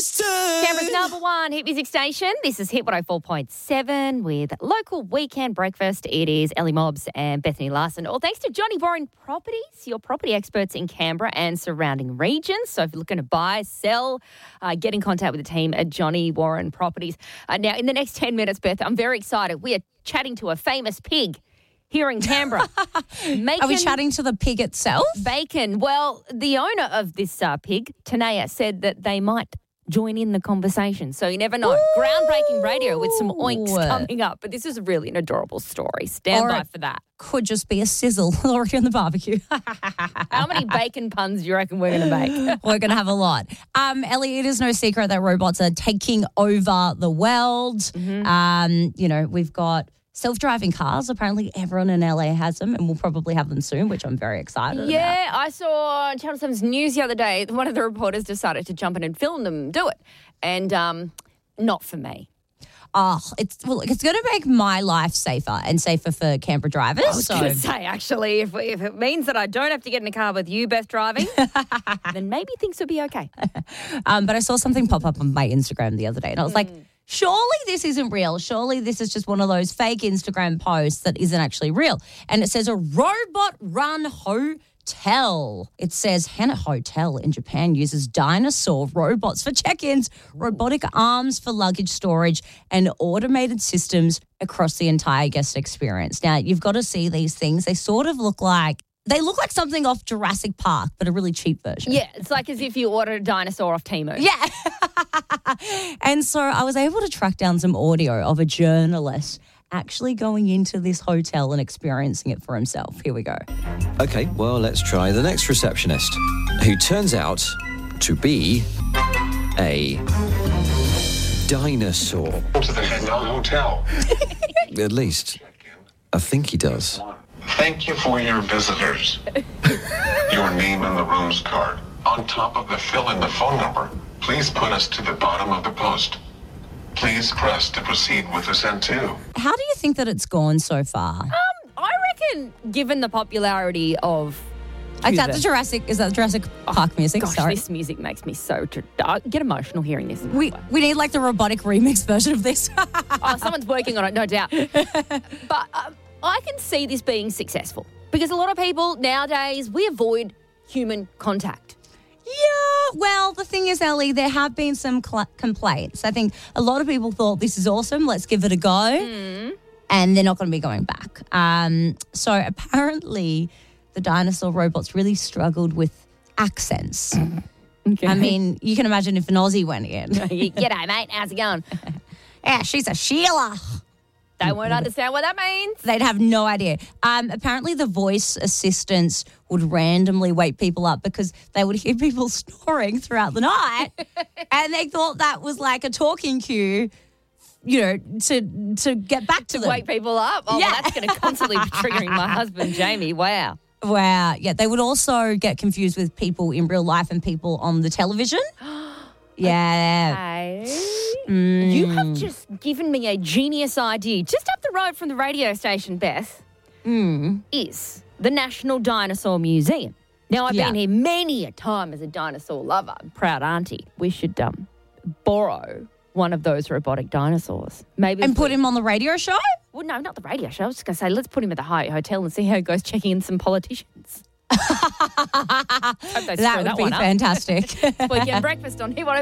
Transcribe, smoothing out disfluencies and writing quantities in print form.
breakfast time. Canberra's number one hit music station. This is Hit 104.7 with local weekend breakfast. It is Ellie Mobbs and Bethany Larson. All thanks to Johnny Warren Properties, your property experts in Canberra and surrounding regions. So if you're looking to buy, sell, get in contact with the team at Johnny Warren Properties. Now, in the next 10 minutes, Beth, I'm very excited. We are chatting to a famous pig here in Canberra. Are we chatting to the pig itself? Bacon. Well, the owner of this pig, Tanea, said that they might join in the conversation. So you never know. Ooh. Groundbreaking radio with some oinks coming up. But this is really an adorable story. Stand by for that. Could just be a sizzle already on the barbecue. How many bacon puns do you reckon we're going to make? We're going to have a lot. Ellie, it is no secret that robots are taking over the world. Mm-hmm. We've got self-driving cars. Apparently everyone in LA has them and we'll probably have them soon, which I'm very excited about. Yeah, I saw on Channel 7's news the other day, one of the reporters decided to jump in and film them do it. And not for me. Oh, it's going to make my life safer and safer for Canberra drivers. I was going to say, actually, if it means that I don't have to get in a car with you, Beth, driving, then maybe things will be okay. But I saw something pop up on my Instagram the other day and I was like, surely this isn't real. Surely this is just one of those fake Instagram posts that isn't actually real. And it says a robot-run hotel. It says Hana Hotel in Japan uses dinosaur robots for check-ins, robotic arms for luggage storage, and automated systems across the entire guest experience. Now, you've got to see these things. They sort of look like something off Jurassic Park, but a really cheap version. Yeah, it's like as if you ordered a dinosaur off Temu. Yeah. And so I was able to track down some audio of a journalist actually going into this hotel and experiencing it for himself. Here we go. Okay, well, let's try the next receptionist, who turns out to be a dinosaur. To the Handel Hotel. At least, I think he does. Thank you for your visitors. Your name and the room's card. On top of the fill in the phone number. Please put us to the bottom of the post. Please press to proceed with the send to. How do you think that it's gone so far? I reckon, given the popularity of... Is that the Jurassic Park music? Gosh, Sorry. this music makes me so... I get emotional hearing this. We need like the robotic remix version of this. Oh, someone's working on it, no doubt. But I can see this being successful because a lot of people nowadays, we avoid human contact. Yeah, well, the thing is, Ellie, there have been some complaints. I think a lot of people thought this is awesome, let's give it a go, and they're not going to be going back. So apparently the dinosaur robots really struggled with accents. Okay. I mean, you can imagine if an Aussie went in. G'day, mate. How's it going? Yeah, she's a Sheila. They won't understand what that means. They'd have no idea. Apparently the voice assistants would randomly wake people up because they would hear people snoring throughout the night and they thought that was like a talking cue, to get back to them. Wake people up? Oh, Yeah. well, that's going to constantly be triggering my husband, Jamie. Wow. Wow. Yeah, they would also get confused with people in real life and people on the television. Yeah. Hey, you have just given me a genius idea. Just up the road from the radio station, Beth, is the National Dinosaur Museum. Now, I've been here many a time as a dinosaur lover, proud auntie. We should borrow one of those robotic dinosaurs. Maybe And put him on the radio show? Well, no, not the radio show. I was just going to say, let's put him at the Hyatt Hotel and see how it goes checking in some politicians. Hope they screw That would be one up. fantastic. Weekend breakfast on Hit 104.